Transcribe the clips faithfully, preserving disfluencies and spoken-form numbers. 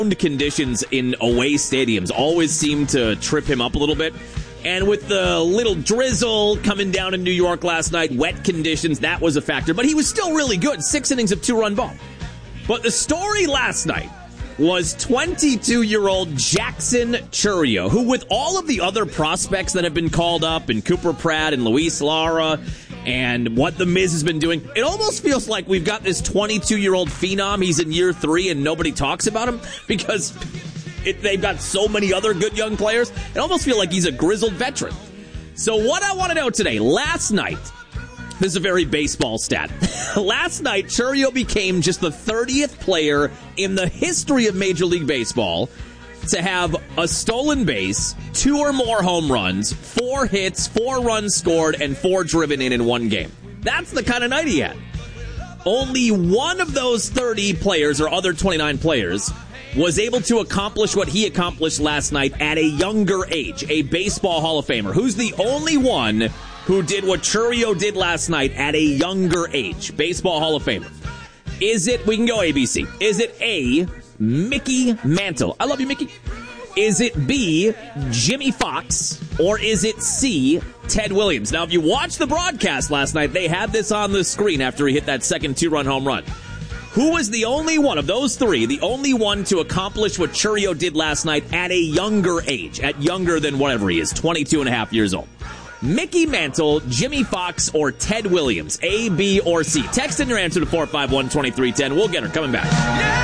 conditions in away stadiums always seem to trip him up a little bit. And with the little drizzle coming down in New York last night, wet conditions, that was a factor. But he was still really good. Six innings of two-run ball. But the story last night was twenty-two-year-old Jackson Chourio, who with all of the other prospects that have been called up, and Cooper Pratt and Luis Lara, and what the Miz has been doing, it almost feels like we've got this twenty-two-year-old phenom. He's in year three and nobody talks about him because it, they've got so many other good young players. It almost feels like he's a grizzled veteran. So what I want to know today, last night, this is a very baseball stat. Last night, Chourio became just the thirtieth player in the history of Major League Baseball to have a stolen base, two or more home runs, four hits, four runs scored, and four driven in in one game. That's the kind of night he had. Only one of those thirty players, or other twenty-nine players, was able to accomplish what he accomplished last night at a younger age, a baseball Hall of Famer. Who's the only one who did what Chourio did last night at a younger age? Baseball Hall of Famer. Is it, we can go A B C. Is it A, Mickey Mantle? I love you, Mickey. Is it B, Jimmy Fox? Or is it C, Ted Williams? Now, if you watched the broadcast last night, they had this on the screen after he hit that second two-run home run. Who was the only one of those three, the only one to accomplish what Chourio did last night at a younger age, at younger than whatever he is, twenty-two and a half years old? Mickey Mantle, Jimmy Fox, or Ted Williams? A, B, or C? Text in your answer to four five one, two three one zero. We'll get her. Coming back.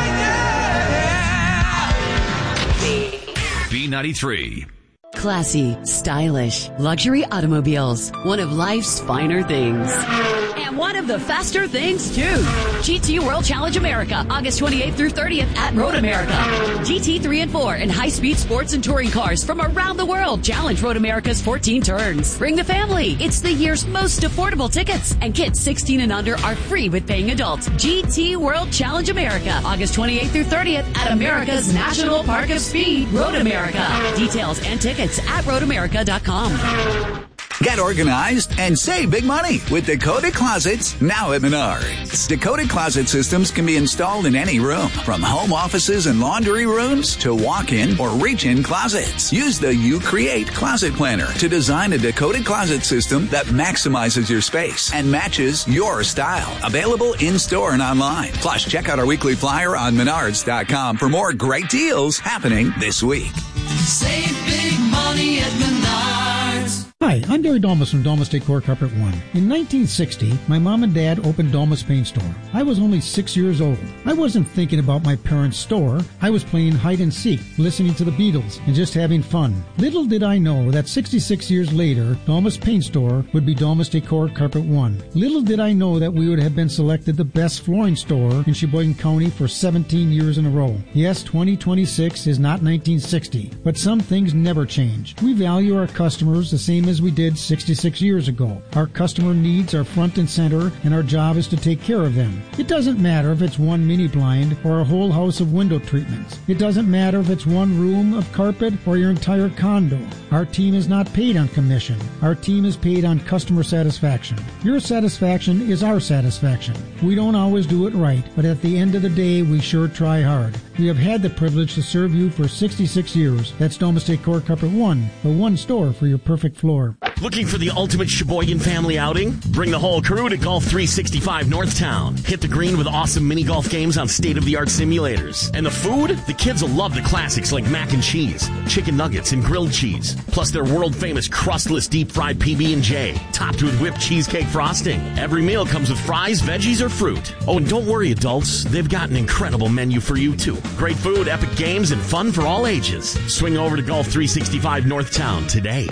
Yeah, yeah. B ninety-three. Classy, stylish, luxury automobiles. One of life's finer things. And one of the faster things, too. G T World Challenge America, August twenty-eighth through thirtieth at Road America. G T three and four and high-speed sports and touring cars from around the world challenge Road America's fourteen turns. Bring the family. It's the year's most affordable tickets. And kids sixteen and under are free with paying adults. G T World Challenge America, August twenty-eighth through thirtieth at America's National Park of Speed, Road America. Details and tickets at road america dot com. Get organized and save big money with Dakota Closets now at Menards. Dakota Closet systems can be installed in any room, from home offices and laundry rooms to walk-in or reach-in closets. Use the You Create Closet Planner to design a Dakota Closet system that maximizes your space and matches your style. Available in-store and online. Plus, check out our weekly flyer on menards dot com for more great deals happening this week. Save big money at Menards. Hi, I'm Gary Dolmas from Dolmas Decor Carpet One. In nineteen sixty, my mom and dad opened Dolmas Paint Store. I was only six years old. I wasn't thinking about my parents' store. I was playing hide and seek, listening to the Beatles, and just having fun. Little did I know that sixty-six years later, Dolmas Paint Store would be Dolmas Decor Carpet One. Little did I know that we would have been selected the best flooring store in Sheboygan County for seventeen years in a row. Yes, twenty twenty-six is not nineteen sixty, but some things never change. We value our customers the same as we did sixty-six years ago. Our customer needs are front and center, and our job is to take care of them. It doesn't matter if it's one mini blind or a whole house of window treatments. It doesn't matter if it's one room of carpet or your entire condo. Our team is not paid on commission. Our team is paid on customer satisfaction. Your satisfaction is our satisfaction. We don't always do it right, but at the end of the day, we sure try hard. We have had the privilege to serve you for sixty-six years. That's Dolmas Decor Carpet One, the one store for your perfect floor. Looking for the ultimate Sheboygan family outing? Bring the whole crew to Golf three sixty-five Northtown. Hit the green with awesome mini golf games on state-of-the-art simulators. And the food? The kids will love the classics like mac and cheese, chicken nuggets, and grilled cheese. Plus their world-famous crustless deep-fried P B and J, topped with whipped cheesecake frosting. Every meal comes with fries, veggies, or fruit. Oh, and don't worry, adults. They've got an incredible menu for you, too. Great food, epic games, and fun for all ages. Swing over to Golf three sixty-five Northtown today.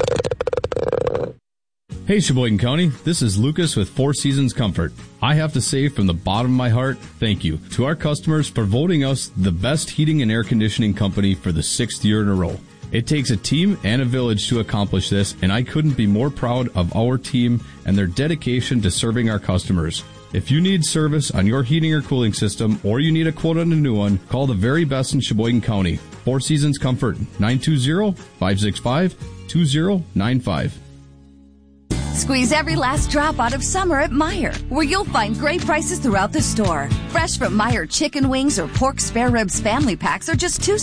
Hey Sheboygan County, this is Lucas with Four Seasons Comfort. I have to say from the bottom of my heart, thank you to our customers for voting us the best heating and air conditioning company for the sixth year in a row. It takes a team and a village to accomplish this, and I couldn't be more proud of our team and their dedication to serving our customers. If you need service on your heating or cooling system, or you need a quote on a new one, call the very best in Sheboygan County. Four Seasons Comfort, nine two zero, five six five, two zero nine five. Squeeze every last drop out of summer at Meijer, where you'll find great prices throughout the store. Fresh from Meijer chicken wings or pork spare ribs family packs are just two